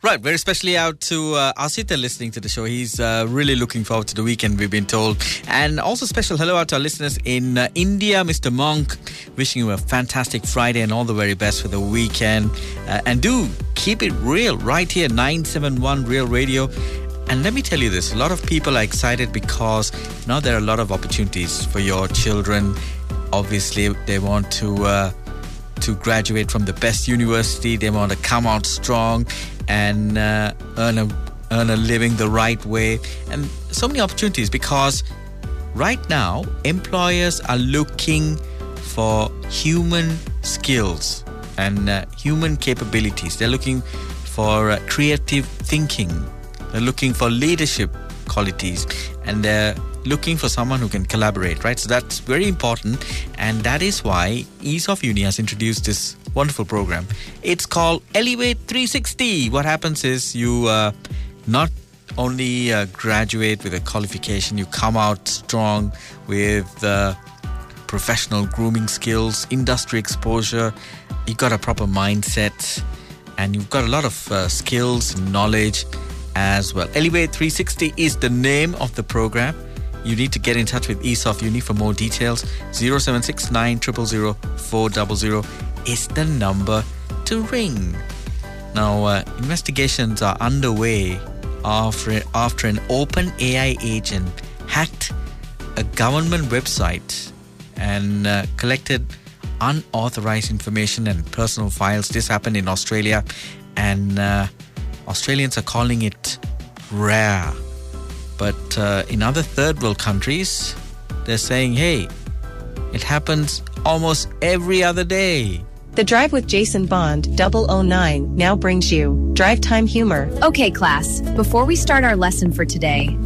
Right, very especially out to Asita listening to the show. He's really looking forward to the weekend, we've been told. And also special hello out to our listeners in India, Mr. Monk, wishing you a fantastic Friday and all the very best for the weekend. And do keep it real right here, 971 Real Radio. And let me tell you this, a lot of people are excited because now there are a lot of opportunities for your children. Obviously, they want to graduate from the best university. They want to come out strong and earn a living the right way. And so many opportunities because right now, employers are looking for human skills and human capabilities. They're looking for creative thinking. They're looking for leadership qualities. And they're looking for someone who can collaborate, right? So that's very important. And that is why ESOF Uni has introduced this wonderful program. It's called Elevate 360. What happens is you not only graduate with a qualification, you come out strong with professional grooming skills, industry exposure. You've got a proper mindset and you've got a lot of skills and knowledge as well. Elevate 360 is the name of the program. You need to get in touch with ESOF Uni for more details. 0769 000 400 is the number to ring. Now, investigations are underway after an OpenAI agent hacked a government website and collected unauthorized information and personal files. This happened in Australia, and Australians are calling it rare. But in other third world countries, they're saying, hey, it happens almost every other day. The Drive with Jason Bond 009 now brings you Drive Time Humor. Okay, class, before we start our lesson for today,